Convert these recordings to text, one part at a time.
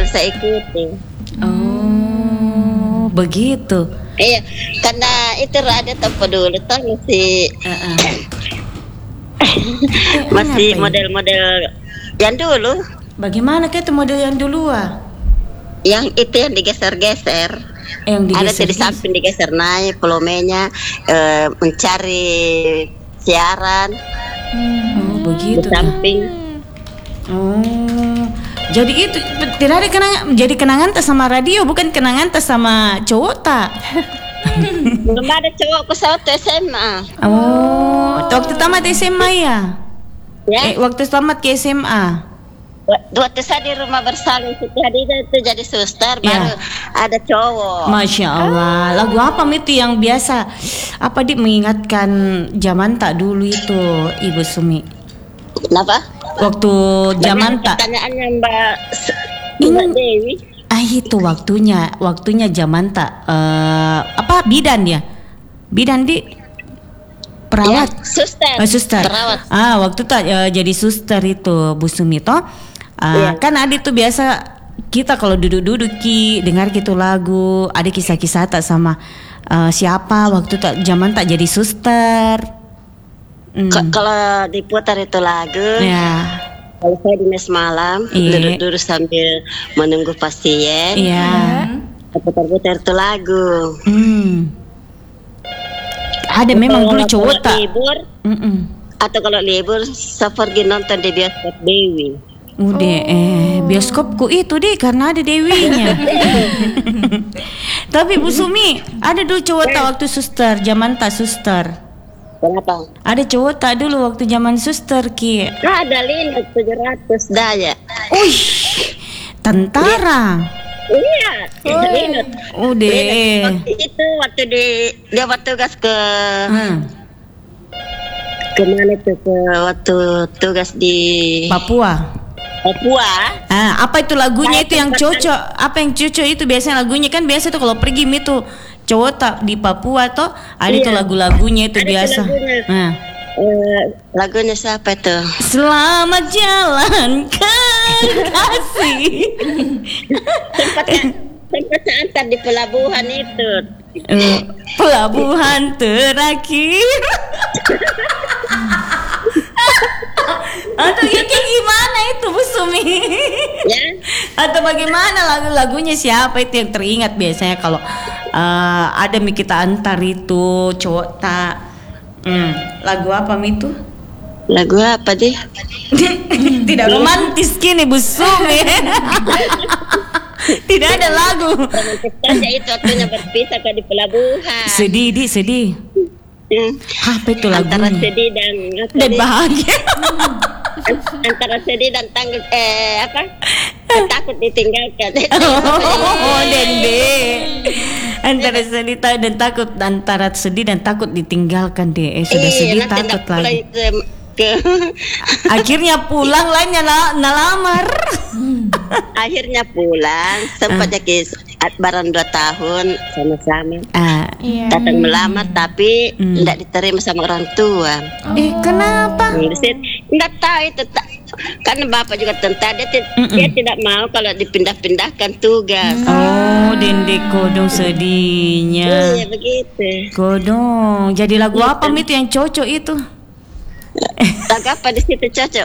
saya ikuti. Oh, begitu. Iya, karena itu ada tempo dulu tuh masih Apa model-model yang dulu. Bagaimana itu model yang dulu Yang itu yang digeser-geser. Yang Ada di digeser-geser. samping digeser naik volumenya, mencari siaran Oh, di begitu. samping. Oh, jadi itu tidak ada kenangan. Jadi kenangan tas sama radio, bukan kenangan tas sama cowok tak? Belum ada cowokku satu SMA. Oh, waktu tamat SMA ya? Ya, Waktu tamat ke SMA. waktu saya di rumah bersalin Siti Hadidah itu jadi suster, Ya. baru ada cowok. Masya Allah. Lagu apa itu yang biasa? Apa mengingatkan zaman tak dulu itu, Ibu Sumi? Kenapa? Waktu zaman tak. Pertanyaannya Mbak Ini- Dewi. Itu waktunya zaman tak. Bidan ya? Bidan perawat. Ya, suster. Suster. Perawat. Waktu tak jadi suster itu Bu Sumito. Iya. Kan ada tuh biasa kita kalau duduk-duduk dengar gitu lagu, ada kisah-kisah tak sama siapa waktu tak zaman tak jadi suster. Kalau diputar itu lagu, Ya. kalau saya di mes malam, Iya. duduk-duduk sambil menunggu pasien, Iya. putar-putar itu lagu. Ada memang dulu Kalau cowok tak. libur, Mm-mm. atau kalau libur, saya pergi nonton di bioskop Dewi. Udah, bioskopku itu karena ada Dewinya. Tapi Bu Sumi, ada dulu cowok tak waktu suster, zaman tak suster. Berapa? Ada cowok tak dulu waktu zaman suster Ki. Ada Linux 700 daya. Wih, tentara. Iya, Linux. Udah. Itu waktu dia waktu tugas ke Hmm, kemana tuh, ke waktu tugas di Papua. Papua. Apa itu lagunya itu yang cocok? Apa yang cocok itu biasanya lagunya kan biasa tuh kalau pergi itu cowok tak di Papua toh ada Iya. tuh lagu-lagunya itu Ada tuh biasa. lagunya. Lagunya siapa itu? Selamat jalan kasih. Sempat saya antar di pelabuhan itu. Pelabuhan terakhir. Atau ya kayak gimana itu Bu Sumi? Ya, Atau bagaimana lagu-lagunya siapa itu yang teringat biasanya kalau ada kita antar itu cowok tak. Lagu apa itu? lagu apa deh? Tidak romantis kini Bu Sumi. Tidak ada lagu. Romantis saja itu waktunya berpisah ke di pelabuhan. Sedih. Apa itu Antara lagunya? sedih dan Dan bahagia. antara sedih dan takut ditinggalkan. Oh, Dende. Antara sedih dan takut, antara sedih dan takut ditinggalkan deh. Sudah sedih nanti takut pulang lagi. ke Akhirnya pulang lainnya nalamar. akhirnya pulang sempat jadi barang 2 tahun sama-sama datang melamar tapi tidak diterima sama orang tua. Kenapa? Tidak tahu itu karena bapak juga tentara dia tidak mau kalau dipindah-pindahkan tugas. Oh, Dende kodong sedihnya. Iya begitu. Kodong. Jadi lagu apa itu yang cocok itu? Lagu apa di situ cocok?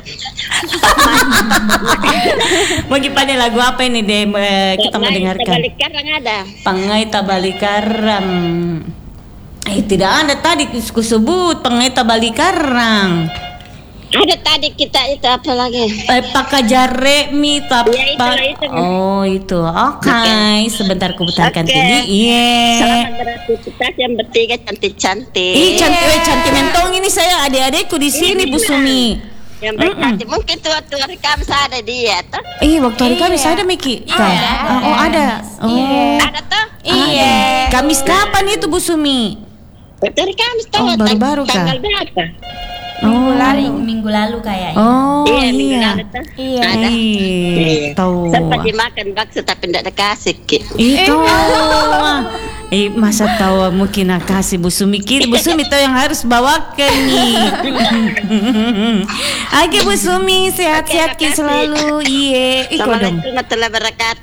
Mau gimana lagu apa ini deh kita mau dengarkan? Balik karang ada. Pangai Tabalikarang. Tidak ada tadi kusebut Pangai Tabalikarang. Ada tadi kita itu apa lagi? Pakajare mi Ya, itu. Oh itu, oke. Sebentar ku putarkan Oke. ini. Iya. Selamat beraktivitas yang bertiga cantik-cantik. Ih cantik mentong ini saya adik-adikku di sini Bu Sumi. Yang bercantik mungkin tuh waktu hari Kamis ada dia tuh. Waktu hari Kamis ada Miki. Oh ada. Oh Ada tuh. ada. Kamis kapan itu Bu Sumi? Waktu hari Kamis tuh. Oh, baru-baru kah? Tanggal berapa? Minggu lalu kayaknya. Oh Iya, minggu iya. lalu tuh. Iya. Ada. Iya. Tahu. Sempat dimakan bakso tapi tidak dikasih Ki. Itu. Masa tahu mungkin kasih Bu Sumi kiri Bu Sumi tahu yang harus bawakan nih. Oke Bu Sumi sehat-sehat Ki selalu. Iya. Kodong. Assalamualaikum warahmatullahi wabarakatuh.